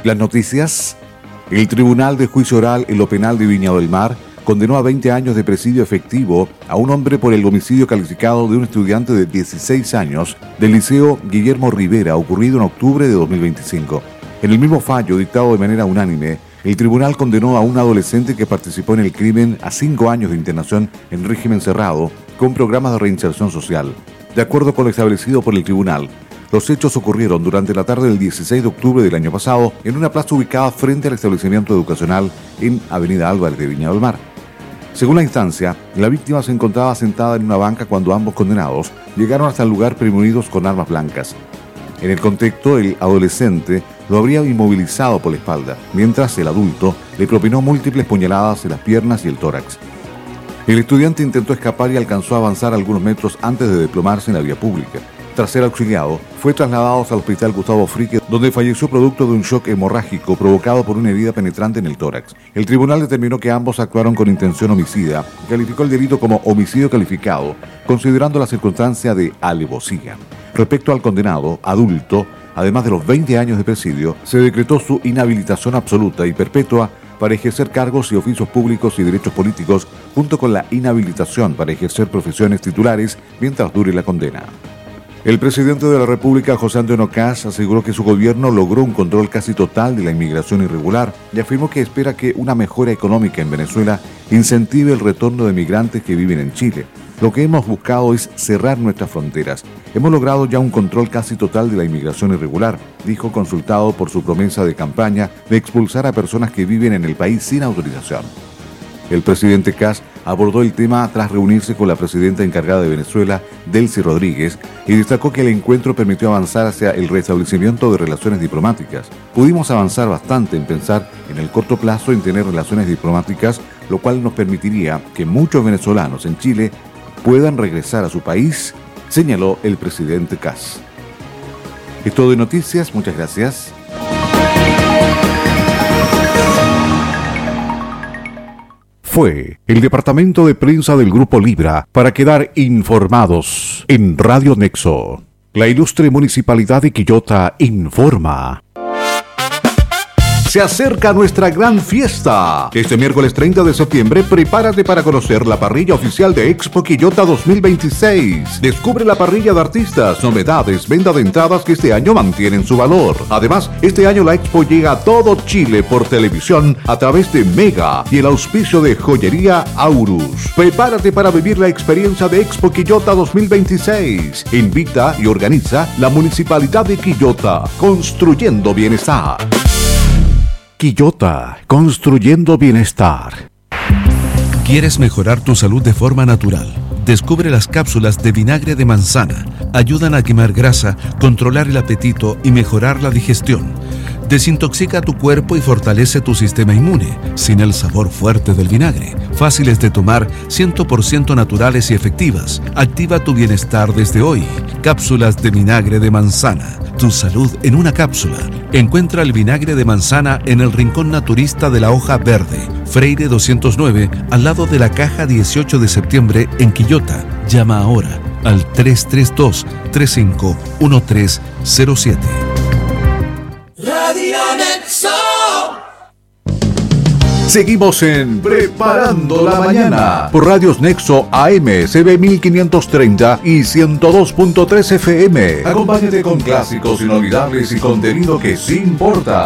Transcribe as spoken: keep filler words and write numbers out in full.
Las noticias. El Tribunal de Juicio Oral en lo Penal de Viña del Mar condenó a veinte años de presidio efectivo a un hombre por el homicidio calificado de un estudiante de dieciséis años del Liceo Guillermo Rivera, ocurrido en octubre de dos mil veinticinco. En el mismo fallo, dictado de manera unánime, el tribunal condenó a un adolescente que participó en el crimen a cinco años de internación en régimen cerrado con programas de reinserción social. De acuerdo con lo establecido por el tribunal, los hechos ocurrieron durante la tarde del dieciséis de octubre del año pasado en una plaza ubicada frente al establecimiento educacional en Avenida Álvarez de Viña del Mar. Según la instancia, la víctima se encontraba sentada en una banca cuando ambos condenados llegaron hasta el lugar premonidos con armas blancas. En el contexto, el adolescente lo habría inmovilizado por la espalda, mientras el adulto le propinó múltiples puñaladas en las piernas y el tórax. El estudiante intentó escapar y alcanzó a avanzar algunos metros antes de desplomarse en la vía pública. Tras ser auxiliado, fue trasladado al hospital Gustavo Fricke, donde falleció producto de un shock hemorrágico provocado por una herida penetrante en el tórax. El tribunal determinó que ambos actuaron con intención homicida y calificó el delito como homicidio calificado, considerando la circunstancia de alevosía. Respecto al condenado, adulto, además de los veinte años de presidio, se decretó su inhabilitación absoluta y perpetua para ejercer cargos y oficios públicos y derechos políticos, junto con la inhabilitación para ejercer profesiones titulares mientras dure la condena. El presidente de la República, José Antonio Kast, aseguró que su gobierno logró un control casi total de la inmigración irregular y afirmó que espera que una mejora económica en Venezuela incentive el retorno de migrantes que viven en Chile. Lo que hemos buscado es cerrar nuestras fronteras. Hemos logrado ya un control casi total de la inmigración irregular, dijo consultado por su promesa de campaña de expulsar a personas que viven en el país sin autorización. El presidente Kast abordó el tema tras reunirse con la presidenta encargada de Venezuela, Delcy Rodríguez, y destacó que el encuentro permitió avanzar hacia el restablecimiento de relaciones diplomáticas. Pudimos avanzar bastante en pensar en el corto plazo en tener relaciones diplomáticas, lo cual nos permitiría que muchos venezolanos en Chile puedan regresar a su país, señaló el presidente Kast. Es todo de noticias, muchas gracias. Fue el departamento de prensa del Grupo Libra para quedar informados en Radio Nexo. La ilustre Municipalidad de Quillota informa. Se acerca nuestra gran fiesta. Este miércoles treinta de septiembre, prepárate para conocer la parrilla oficial de Expo Quillota dos mil veintiséis. Descubre la parrilla de artistas, novedades, venta de entradas que este año mantienen su valor. Además, este año la Expo llega a todo Chile por televisión a través de Mega y el auspicio de Joyería Aurus. Prepárate para vivir la experiencia de Expo Quillota dos mil veintiséis. Invita y organiza la Municipalidad de Quillota, construyendo bienestar. Quillota, construyendo bienestar. ¿Quieres mejorar tu salud de forma natural? Descubre las cápsulas de vinagre de manzana. Ayudan a quemar grasa, controlar el apetito y mejorar la digestión. Desintoxica tu cuerpo y fortalece tu sistema inmune, sin el sabor fuerte del vinagre. Fáciles de tomar, cien por ciento naturales y efectivas. Activa tu bienestar desde hoy. Cápsulas de vinagre de manzana. Tu salud en una cápsula. Encuentra el vinagre de manzana en el rincón naturista de la hoja verde, Freire doscientos nueve, al lado de la caja dieciocho de septiembre en Quillota. Llama ahora al tres tres dos, tres cinco uno tres cero siete. Radio Nexo. Seguimos en Preparando la Mañana por Radios Nexo A M, C B mil quinientos treinta y ciento dos punto tres F M. Acompáñate con clásicos inolvidables y contenido que sí importa.